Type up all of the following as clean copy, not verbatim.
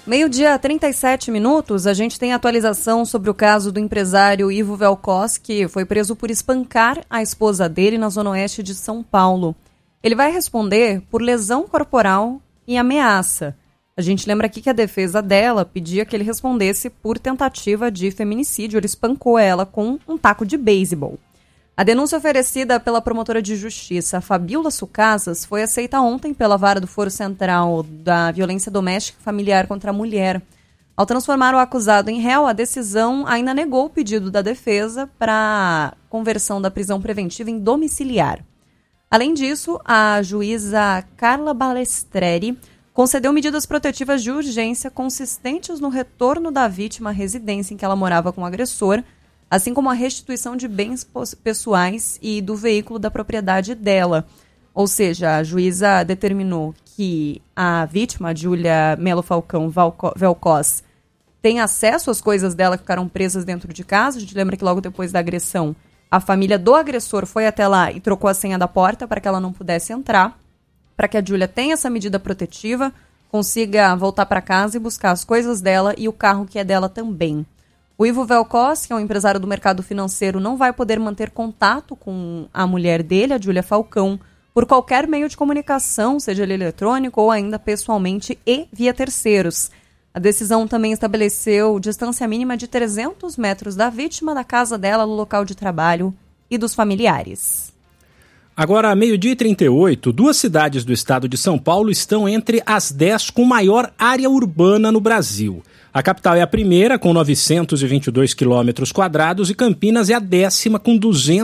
Meio-dia, 37 minutos, a gente tem atualização sobre o caso do empresário Ivo Velkos, que foi preso por espancar a esposa dele na zona oeste de São Paulo. Ele vai responder por lesão corporal e ameaça. A gente lembra aqui que a defesa dela pedia que ele respondesse por tentativa de feminicídio. Ele espancou ela com um taco de beisebol. A denúncia oferecida pela promotora de justiça, Fabíola Sucasas, foi aceita ontem pela Vara do Foro Central da Violência Doméstica e Familiar contra a Mulher. Ao transformar o acusado em réu, a decisão ainda negou o pedido da defesa para conversão da prisão preventiva em domiciliar. Além disso, a juíza Carla Balestreri concedeu medidas protetivas de urgência consistentes no retorno da vítima à residência em que ela morava com o agressor, assim como a restituição de bens pessoais e do veículo da propriedade dela. Ou seja, a juíza determinou que a vítima, Júlia Melo Falcão Velkos, tem acesso às coisas dela que ficaram presas dentro de casa. A gente lembra que logo depois da agressão, a família do agressor foi até lá e trocou a senha da porta para que ela não pudesse entrar, para que a Júlia tenha essa medida protetiva, consiga voltar para casa e buscar as coisas dela e o carro que é dela também. O Ivo Velkos, que é um empresário do mercado financeiro, não vai poder manter contato com a mulher dele, a Júlia Falcão, por qualquer meio de comunicação, seja ele eletrônico ou ainda pessoalmente e via terceiros. A decisão também estabeleceu distância mínima de 300 metros da vítima, da casa dela, do local de trabalho e dos familiares. Agora, meio-dia e 38, 2 cidades do estado de São Paulo estão entre as 10 com maior área urbana no Brasil. A capital é a primeira, com 922 quilômetros quadrados, e Campinas é a 10ª, com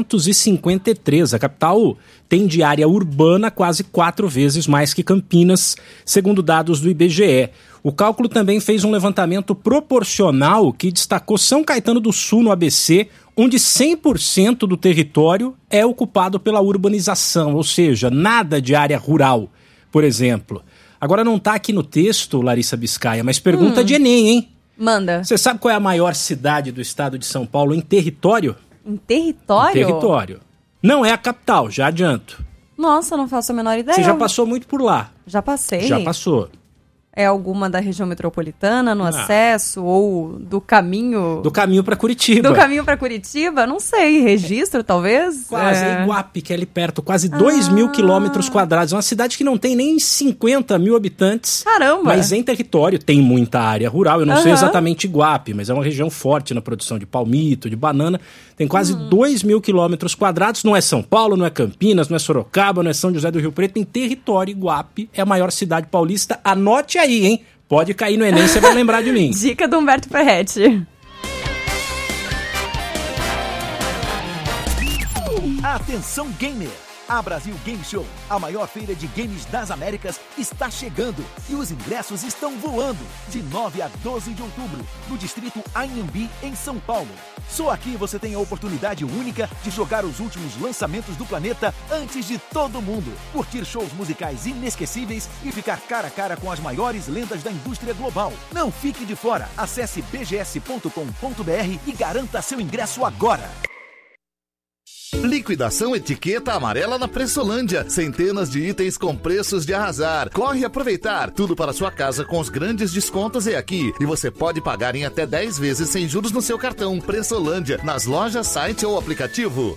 253. A capital tem de área urbana quase 4 vezes mais que Campinas, segundo dados do IBGE. O cálculo também fez um levantamento proporcional que destacou São Caetano do Sul, no ABC, onde 100% do território é ocupado pela urbanização, ou seja, nada de área rural, por exemplo. Agora não está aqui no texto, Larissa Biscaia, mas pergunta de Enem, hein? Manda. Você sabe qual é a maior cidade do estado de São Paulo em território? Em território? Em território. Não é a capital, já adianto. Nossa, não faço a menor ideia. Você já passou muito por lá? Já passei. Já passou. É alguma da região metropolitana, no acesso, ou do caminho... Do caminho para Curitiba. Do caminho para Curitiba? Não sei. Registro, talvez? Quase. É Iguape, que é ali perto. Quase 2.000 quilômetros quadrados. É uma cidade que não tem nem 50 mil habitantes. Caramba! Mas em território tem muita área rural. Eu não sei exatamente Iguape, mas é uma região forte na produção de palmito, de banana. Tem quase 2.000 quilômetros quadrados. Não é São Paulo, não é Campinas, não é Sorocaba, não é São José do Rio Preto. Tem território. Iguape é a maior cidade paulista. Anote aí, hein? Pode cair no Enem, você vai lembrar de mim. Dica do Humberto Ferretti. Atenção, gamer! A Brasil Game Show, a maior feira de games das Américas, está chegando e os ingressos estão voando de 9 a 12 de outubro, no distrito Anhembi, em São Paulo. Só aqui você tem a oportunidade única de jogar os últimos lançamentos do planeta antes de todo mundo, curtir shows musicais inesquecíveis e ficar cara a cara com as maiores lendas da indústria global. Não fique de fora, acesse bgs.com.br e garanta seu ingresso agora. Liquidação Etiqueta Amarela na Pressolândia. Centenas de itens com preços de arrasar. Corre aproveitar. Tudo para sua casa com os grandes descontos é aqui. E você pode pagar em até 10 vezes sem juros no seu cartão. Pressolândia, nas lojas, site ou aplicativo.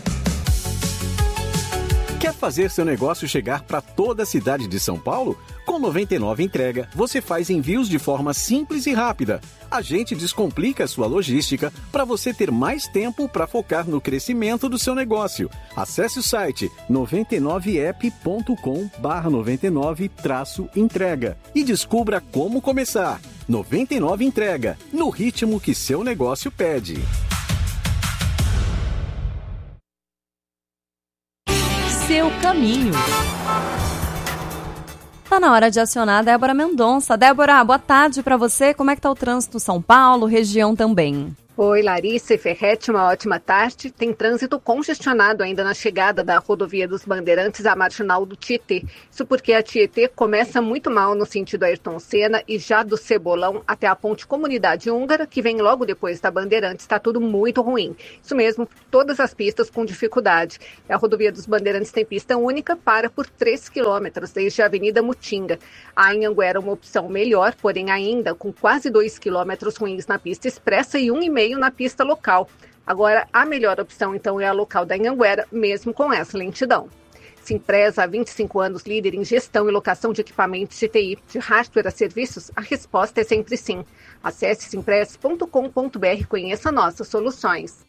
Quer fazer seu negócio chegar para toda a cidade de São Paulo? Com 99 Entrega, você faz envios de forma simples e rápida. A gente descomplica a sua logística para você ter mais tempo para focar no crescimento do seu negócio. Acesse o site 99app.com/99-entrega e descubra como começar. 99 Entrega, no ritmo que seu negócio pede. Seu caminho. Tá na hora de acionar a Débora Mendonça. Débora, boa tarde para você. Como é que tá o trânsito em São Paulo, região também? Oi, Larissa e Ferretti, uma ótima tarde. Tem trânsito congestionado ainda na chegada da rodovia dos Bandeirantes à marginal do Tietê. Isso porque a Tietê começa muito mal no sentido Ayrton Senna e já do Cebolão até a ponte Comunidade Húngara, que vem logo depois da Bandeirantes, está tudo muito ruim. Isso mesmo, todas as pistas com dificuldade. A rodovia dos Bandeirantes tem pista única, para por 3 quilômetros, desde a Avenida Mutinga. A Anhanguera é uma opção melhor, porém ainda com quase 2 quilômetros ruins na pista expressa e 1,5 na pista local. Agora, a melhor opção, então, é a local da Anhanguera, mesmo com essa lentidão. Simpresa, há 25 anos, líder em gestão e locação de equipamentos de TI, de hardware a serviços, a resposta é sempre sim. Acesse simpress.com.br e conheça nossas soluções.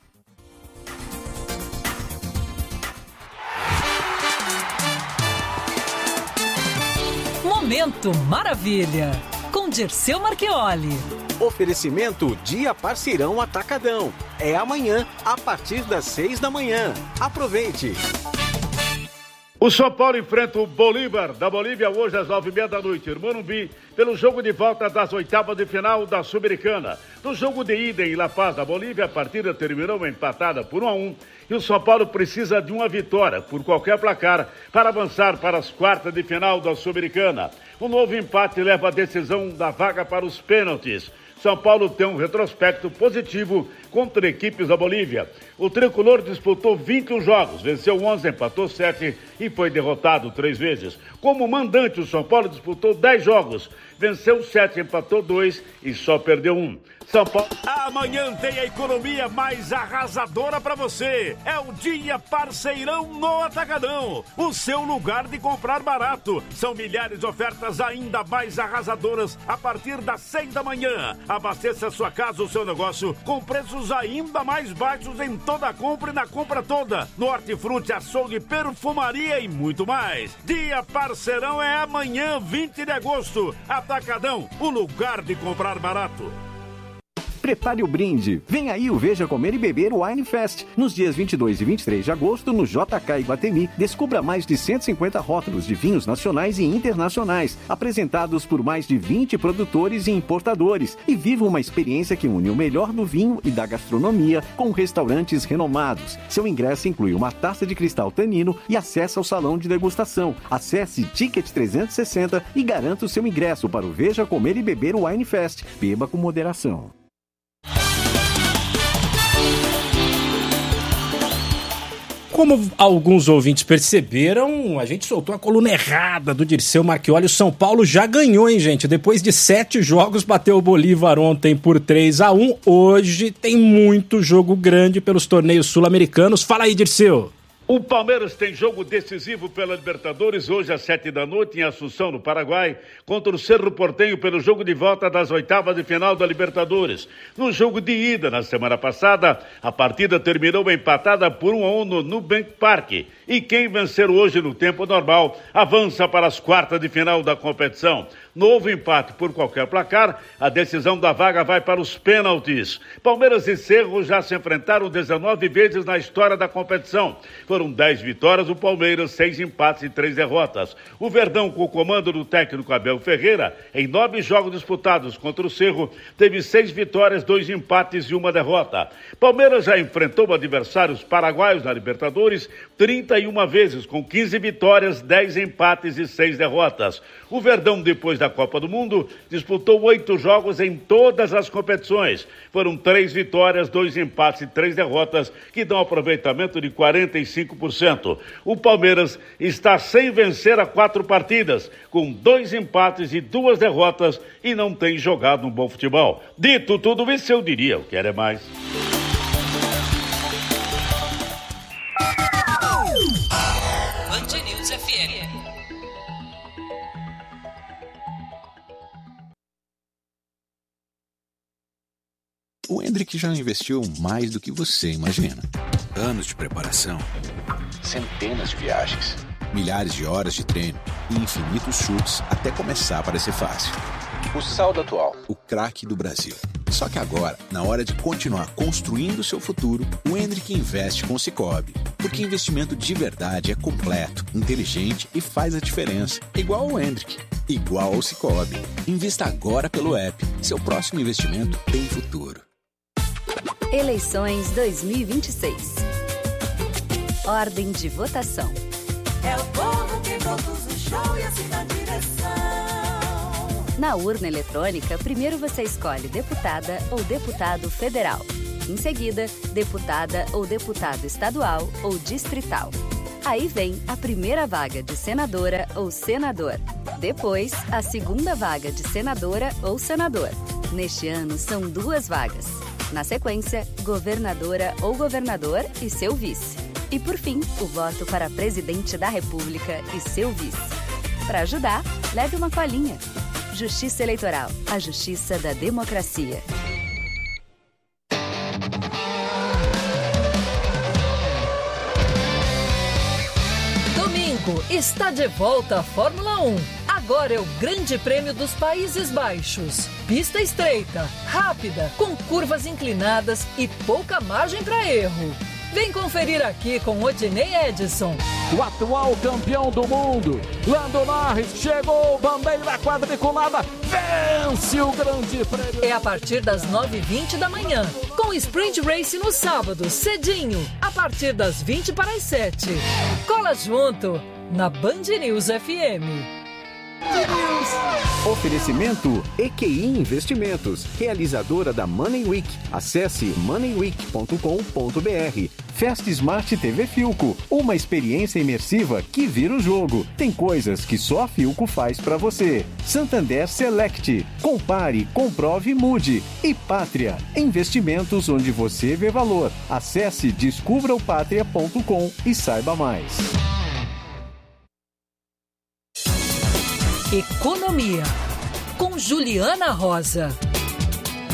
Momento Maravilha, com Dirceu Marchioli. Oferecimento Dia Parceirão Atacadão. É amanhã, a partir das 6 da manhã. Aproveite! O São Paulo enfrenta o Bolívar da Bolívia hoje às 9h30 da noite, em Morumbi, pelo jogo de volta das oitavas de final da Sul-Americana. No jogo de ida em La Paz, da Bolívia, a partida terminou empatada por 1-1 e o São Paulo precisa de uma vitória por qualquer placar para avançar para as quartas de final da Sul-Americana. O novo empate leva a decisão da vaga para os pênaltis. São Paulo tem um retrospecto positivo contra equipes da Bolívia. O tricolor disputou 21 jogos, venceu 11, empatou 7 e foi derrotado 3 vezes. Como mandante, o São Paulo disputou 10 jogos, venceu 7, empatou 2 e só perdeu 1. São Paulo. Amanhã tem a economia mais arrasadora para você. É o Dia Parceirão no Atacadão. O seu lugar de comprar barato. São milhares de ofertas ainda mais arrasadoras a partir das 6 da manhã. Abasteça sua casa ou seu negócio com preços ainda mais baixos em toda a compra e na compra toda. No hortifruti, açougue, perfumaria e muito mais. Dia Parceirão é amanhã, 20 de agosto. Atacadão, o lugar de comprar barato. Prepare o brinde. Vem aí o Veja Comer e Beber Wine Fest. Nos dias 22 e 23 de agosto, no JK Iguatemi, descubra mais de 150 rótulos de vinhos nacionais e internacionais, apresentados por mais de 20 produtores e importadores. E viva uma experiência que une o melhor do vinho e da gastronomia com restaurantes renomados. Seu ingresso inclui uma taça de cristal Tanino e acesso ao salão de degustação. Acesse Ticket 360 e garanta o seu ingresso para o Veja Comer e Beber Wine Fest. Beba com moderação. Como alguns ouvintes perceberam, a gente soltou a coluna errada do Dirceu Marchioli. O São Paulo já ganhou, hein, gente? Depois de 7 jogos, bateu o Bolívar ontem por 3-1. Hoje tem muito jogo grande pelos torneios sul-americanos. Fala aí, Dirceu. O Palmeiras tem jogo decisivo pela Libertadores hoje às 7 da noite em Assunção, no Paraguai, contra o Cerro Porteño pelo jogo de volta das oitavas de final da Libertadores. No jogo de ida na semana passada, a partida terminou empatada por 1-1 no Nubank Park. E quem vencer hoje no tempo normal avança para as quartas de final da competição. Novo empate por qualquer placar, a decisão da vaga vai para os pênaltis. Palmeiras e Cerro já se enfrentaram 19 vezes na história da competição. Foram 10 vitórias do Palmeiras, 6 empates e 3 derrotas. O Verdão, com o comando do técnico Abel Ferreira, em 9 jogos disputados contra o Cerro, teve 6 vitórias, 2 empates e 1 derrota. Palmeiras já enfrentou adversários paraguaios na Libertadores 31 vezes, com 15 vitórias, 10 empates e 6 derrotas. O Verdão, depois da Copa do Mundo, disputou 8 jogos em todas as competições. Foram 3 vitórias, 2 empates e 3 derrotas, que dão aproveitamento de 45%. O Palmeiras está sem vencer a 4 partidas, com 2 empates e 2 derrotas, e não tem jogado um bom futebol. Dito tudo isso, eu diria, o que é mais. Band News FM. O Hendrick já investiu mais do que você imagina. Anos de preparação, centenas de viagens, milhares de horas de treino e infinitos chutes até começar a parecer fácil. O saldo atual, o craque do Brasil. Só que agora, na hora de continuar construindo o seu futuro, o Hendrick investe com o Sicoob. Porque investimento de verdade é completo, inteligente e faz a diferença. Igual o Hendrick, igual ao Sicoob. Invista agora pelo app. Seu próximo investimento tem futuro. Eleições 2026. Ordem de votação. É o povo que produz o show e assim na direção. Na urna eletrônica, primeiro você escolhe deputada ou deputado federal. Em seguida, deputada ou deputado estadual ou distrital. Aí vem a primeira vaga de senadora ou senador. Depois, a segunda vaga de senadora ou senador. Neste ano, são 2 vagas. Na sequência, governadora ou governador e seu vice. E por fim, o voto para presidente da República e seu vice. Para ajudar, leve uma colinha. Justiça Eleitoral, a justiça da democracia. Domingo está de volta a Fórmula 1. Agora é o Grande Prêmio dos Países Baixos. Pista estreita, rápida, com curvas inclinadas e pouca margem para erro. Vem conferir aqui com Odinei Edson. O atual campeão do mundo, Lando Norris, chegou, bandeira quadriculada, vence o Grande Prêmio. É a partir das 9h20 da manhã, com Sprint Race no sábado, cedinho, a partir das 20 para as 7. Cola junto, na Band News FM. Oferecimento EQI Investimentos, realizadora da Money Week. Acesse moneyweek.com.br. Fast Smart TV Philco, uma experiência imersiva que vira o jogo. Tem coisas que só a Philco faz pra você. Santander Select, compare, comprove, mude. E Pátria, investimentos onde você vê valor. Acesse descubraopatria.com e saiba mais. Economia, com Juliana Rosa.